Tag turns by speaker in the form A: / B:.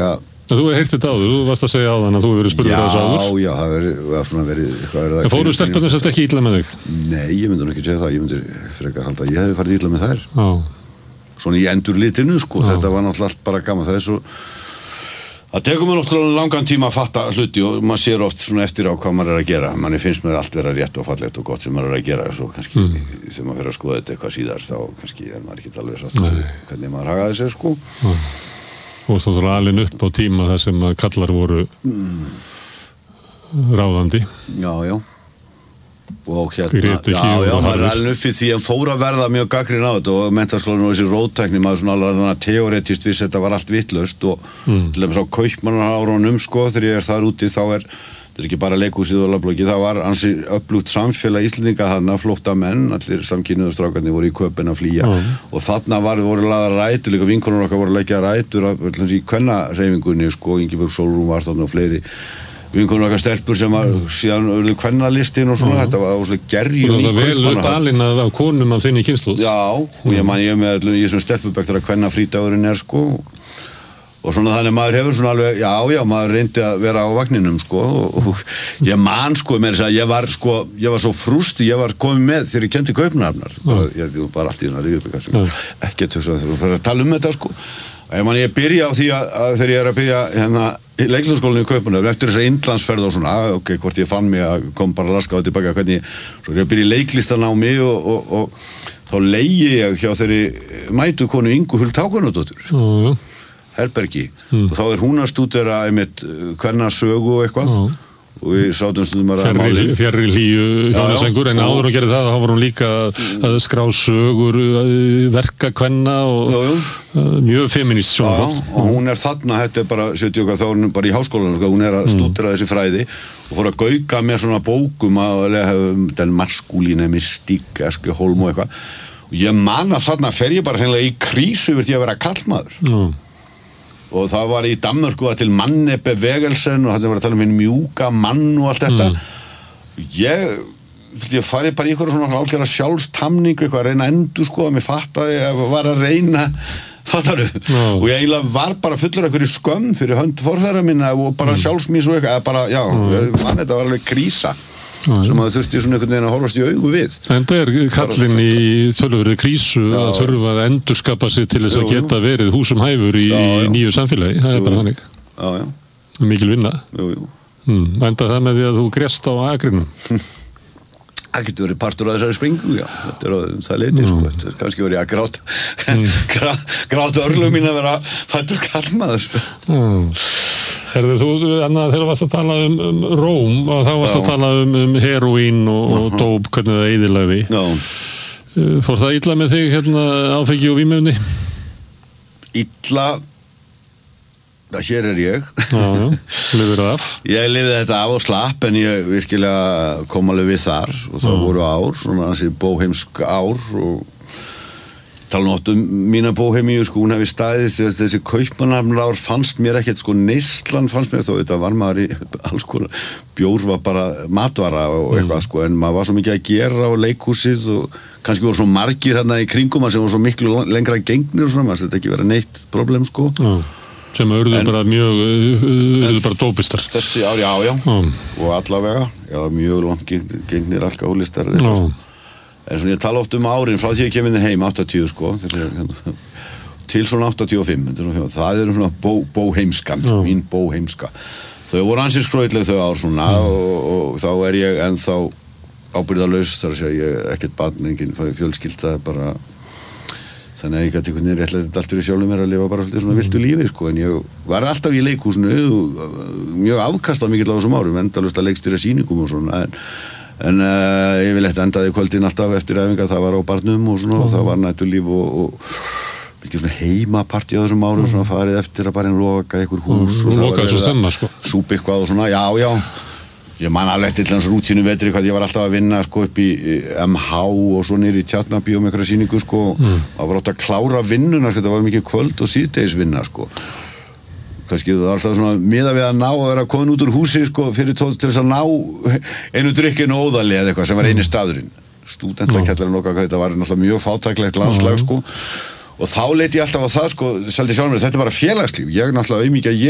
A: allavega
B: Þú hefur heyrt þetta áður, þú varst að segja áðan að þú hefur verið spurður á þessu áður.
A: Já, það var svona verið eitthvað
B: En fóru stelpurnar sem ekki illa með þig?
A: Nei, ég myndi nú ekki segja það, ég myndi frekar halda að ég hefði farið illa með þær.
B: Já.
A: Svona í endurlitinu, sko, þetta var náttúrulega allt bara gaman, það er svo það tekur mér náttúrulega langan tíma að fatta hluti og maður sér oft svona eftir á hvað maður að gera. Manni finnst með allt vera rétt og fallegt og gott sem maður að gera, svo kannski þegar maður fer að skoða þetta eitthvað síðar, þá kannski maður ekki alveg satt hvernig maður hagaði sér, sko.
B: Þú varst náttúrulega alin upp á tíma þar sem að kallar voru ráðandi.
A: Já. Og maður er alveg upp fyrir því að fór að verða mjög gagnrýninn á þetta og menntaskólinn og þessi róttækni, maður svona alveg teoretist vissi þetta var allt vitlaust og til dæmis á Kaupmannahafnárunum, sko, þegar ég er þar úti þá þetta er ekki bara leikhúsið og Lablokki, það var ansi öflugt samfélag Íslendinga þarna, flóttamenn, allir samkynhneigðu strákarnir voru í Köpen að flýja og þarna voru lagðar rætur, líka vinkonur okkar voru að leggja rætur í kvennahreyfingunni, sko, Ingibjörg Sólrún var þarna og fleiri vinkonur okkar stelpur sem síðan urðu kvennalistin og svona, þetta var óslega gerjum í
B: Kaupmannahöfn. Það var vel upp alinn af konum af þinni kynslóð. Já,
A: og ég með í þessum stelpubekk þegar kvennafrídagurinn er, sko, og svona þannig maður hefur svona alveg, já, maður reyndi að vera á vagninum, sko, og ég man, sko, með þess að ég var svo frústi, ég var komið með þegar ég kenndi Kaupmannahafnar, bara allt í þennan ríðubekk, ekki að töksa þegar þú fyrir að tala um þetta, sko, ég byrja á því að þegar ég er að byrja hérna í leiklistarskólanum í Kaupmannahöfn eftir þessa innlandsferð og svona, hvort ég fann mig að kom bara laska og tilbaka, svo er ég að byrja í leiklistarnámi og þá leigi ég hjá þeirri mætu konu Ingu Huld Hákonardóttur. Herbergi og þá er hún að stúdera einmitt kvennasögu og eitthvað og við sátum stundum að ræða málin
B: fjarri hlýju hjónasengur en áður hún gerði það þá var hún líka að skrá sögur verka kvenna og mjög feminist
A: og hún er þarna, þetta er bara 70 þá er hún bara í háskólanum, hún er að stúdera þessi fræði og fór að gauka með svona bókum að den maskúlíne mystík, Eskil Hólm og eitthvað og ég man að þarna fer ég bara hreinlega í krísu yfir því að vera karlmaður og það var í Danmörku til Mannepe Vegelsen og það var að tala um einn mjúka mann og allt þetta ég fari bara í eitthvað svona algjörða sjálfstamning eitthvað að reyna að endurskoða mig fattaði að var að reyna fattaru og ég eiginlega var bara fullur eitthvað í skömm fyrir hönd forfeðra minna og bara sjálfsmís og eitthvað bara, þetta var alveg krísa sem að þurfti svona einhvern veginn að horfast í augu við.
B: En það er kallinn í töluverið krísu að þurfa að endurskapa sig til þess að geta verið húsum hæfur í nýju samfélagi, það er bara þannig.
A: Já.
B: Mikil vinna.
A: Jú.
B: Enda það með því að þú grést á akrinum.
A: Það getur verið partur af þessari springu, já. Þetta er það leiti, sko. Kannski verið að gráta örlög mín að vera fættur karlmaður.
B: Herðu, þegar þú varst að tala um Róm og þá varst að tala um heroín og dóp, hvernig það eyðilagði. Fór það illa með þig, áfengi og vímuefni?
A: Illa? Hér er ég.
B: Lifir það af?
A: Ég lifði þetta af og slapp en ég virkilega kom alveg við þar og það voru ár, svona þessi bóheimsk ár og tala nú oft mína bóhemíu, sko, hún hefði staðið þessi Kaupmannahafnár fannst mér ekkert, sko, neyslan fannst mér þó þetta var maður í alls konar bjór var bara matvara og eitthvað, sko, en maður var svo mikið að gera á leikhúsið og kannski voru svo margir hérna í kringum sem voru svo miklu lengra gengnir og svona, maður þetta ekki vera neitt problem, sko.
B: Sem urðu bara bara dópistar.
A: Þessi ár, já. Og allavega, mjög langt gengnir alkohólistar eða eitthvað. En svona ég tala oft árin frá því ég kem inn heim 80 sko til svona 85 það er svona bóheimskan mín bóheimska þau voru ansið skrautleg þau ár svona og þá er ég ennþá ábyrgðarlaus þar að segja ég ekkert barn engin fjölskylda bara þannig að ég gæti einhvern veginn réttlega þetta allt fyrir sjálfum mér að lifa bara svona viltu lífi sko en ég var alltaf í leikhúsinu mjög afkastað mikill á þessum árum endalaust að leikstýra sýningum og svona en yfirleitt endaði kvöldin alltaf eftir æfingar, það var á barnum og svona og það var næturlíf og mikið svona heimapartí á þessum árum svona farið eftir að bara loka einhver hús og það
B: var svo stemma sko
A: súpa eitthvað og svona, já ég man alveg til hans rútínu vetri hvað ég var alltaf að vinna sko upp í MH og svo niður í Tjarnabí og með einhverja sýningu sko það var átt að klára vinnuna sko, það var mikið kvöld og síðdegisvinna sko kannski það var alltaf svona miða við að ná að vera komin út úr húsi sko fyrir til þess að ná einu drikkinu óðali eða eitthvað sem var eini staðurinn stúdentakjallarinn okkar, þetta var náttúrulega mjög fátæklegt landslag sko og þá leit ég alltaf á það sko seldi sjálfur, þetta var bara félagslíf ég náttúrulega auðmikið að